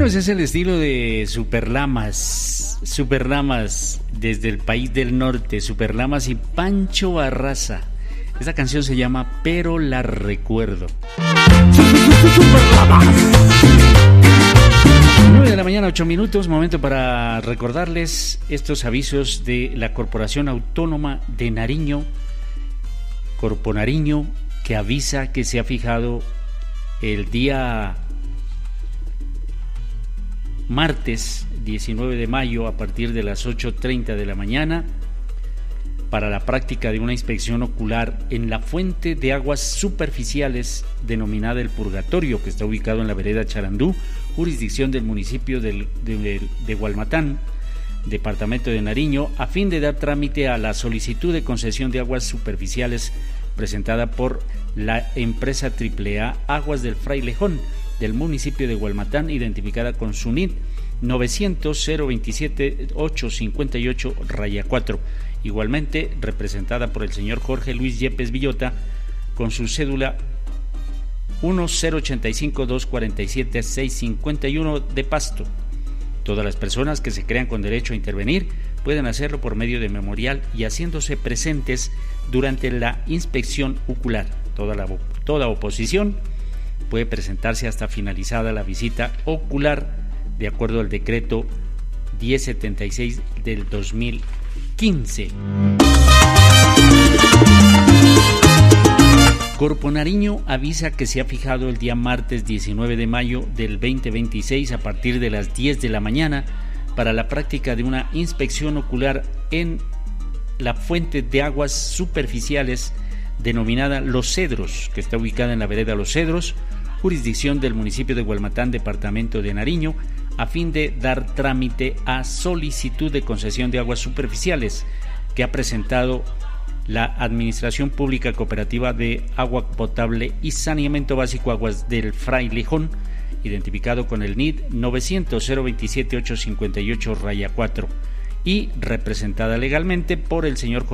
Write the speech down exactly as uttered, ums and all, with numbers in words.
pues es el estilo de Superlamas, Superlamas desde el país del norte, Superlamas y Pancho Barraza. Esta canción se llama Pero la recuerdo. nueve de la mañana, ocho minutos, momento para recordarles estos avisos de la Corporación Autónoma de Nariño, Corpo Nariño, que avisa que se ha fijado el día martes diecinueve de mayo a partir de las ocho treinta de la mañana para la práctica de una inspección ocular en la fuente de aguas superficiales denominada El Purgatorio, que está ubicado en la vereda Charandú, jurisdicción del municipio de, de, de Gualmatán, departamento de Nariño, a fin de dar trámite a la solicitud de concesión de aguas superficiales presentada por la empresa triple A Aguas del Frailejón del municipio de Gualmatán, identificada con su N I D novecientos cero veintisiete ochocientos cincuenta y ocho raya cuatro, igualmente representada por el señor Jorge Luis Yepes Villota con su cédula uno cero ochenta y cinco dos cuarenta y siete seiscientos cincuenta y uno de Pasto. Todas las personas que se crean con derecho a intervenir pueden hacerlo por medio de memorial y haciéndose presentes durante la inspección ocular. Toda, la, toda oposición puede presentarse hasta finalizada la visita ocular, de acuerdo al decreto diez setenta y seis del dos mil quince. Corpo Nariño avisa que se ha fijado el día martes diecinueve de mayo del veinte veintiséis a partir de las diez de la mañana para la práctica de una inspección ocular en la fuente de aguas superficiales denominada Los Cedros, que está ubicada en la vereda Los Cedros, jurisdicción del municipio de Gualmatán, departamento de Nariño, a fin de dar trámite a solicitud de concesión de aguas superficiales que ha presentado la Administración Pública Cooperativa de Agua Potable y Saneamiento Básico Aguas del Frailejón, identificado con el N I D novecientos cero veintisiete ochocientos cincuenta y ocho raya cuatro y representada legalmente por el señor